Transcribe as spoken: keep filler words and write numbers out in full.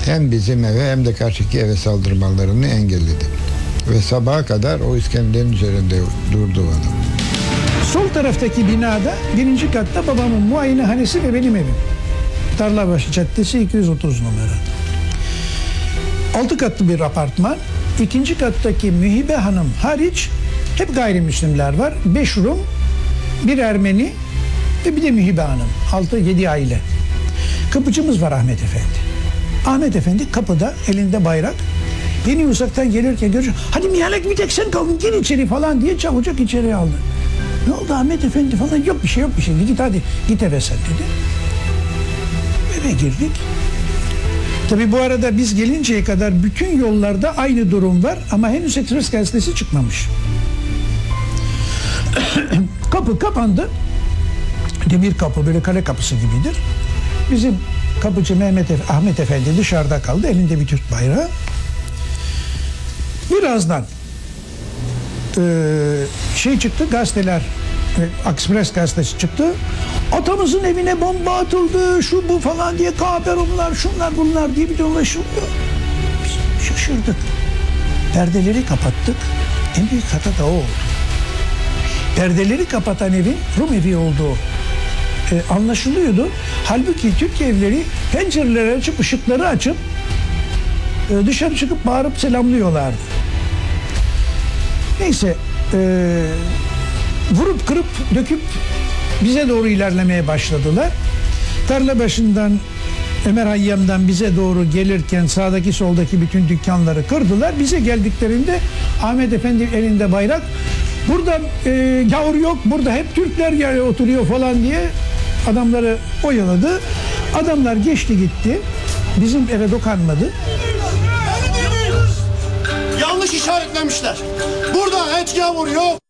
Hem bizim eve hem de karşıki eve saldırmalarını engelledi. Ve sabaha kadar o iskemlenin üzerinde durdu o adam. Sol taraftaki binada birinci katta babamın muayenehanesi ve benim evim. Tarlabaşı Caddesi iki yüz otuz numara. Altı katlı bir apartman. İkinci kattaki Mühibe Hanım hariç hep gayrimüslimler var. Beş Rum, bir Ermeni ve bir de Mühibe Hanım. Altı yedi aile. Kapıcımız var Ahmet Efendi. Ahmet Efendi kapıda elinde bayrak. Beni uzaktan gelirken görünce hadi Mihalek bir tek sen kaldın gir içeri falan diye çabucak içeri aldı. Ne oldu Ahmet Efendi falan, yok bir şey yok bir şey, git hadi git eve sen dedi. Eve girdik. Tabi bu arada biz gelinceye kadar bütün yollarda aynı durum var ama henüz Express gazetesi çıkmamış. Kapı kapandı. Demir kapı, böyle kale kapısı gibidir. Bizim kapıcı Mehmet Efe, Ahmet Efendi dışarıda kaldı, elinde bir Türk bayrağı. Birazdan e, şey çıktı, gazeteler, e, Express gazetesi çıktı. Atamızın evine bomba atıldı, şu bu falan diye kaberumlar, şunlar bunlar diye bir dolaşılıyor. Biz şaşırdık. Perdeleri kapattık. En büyük hata da o oldu. Perdeleri kapatan evin Rum evi olduğu e, anlaşılıyordu. Halbuki Türk evleri pencereleri açıp ışıkları açıp e, dışarı çıkıp bağırıp selamlıyorlardı. Neyse e, vurup kırıp döküp bize doğru ilerlemeye başladılar. Tarlabaşı'ndan, Ömer Hayyam'dan bize doğru gelirken sağdaki soldaki bütün dükkanları kırdılar. Bize geldiklerinde Ahmet Efendi elinde bayrak, burada e, gavur yok, burada hep Türkler yani oturuyor falan diye adamları oyaladı. Adamlar geçti gitti. Bizim eve dokanmadı. Yanlış işaretlemişler. Burada et gavur yok.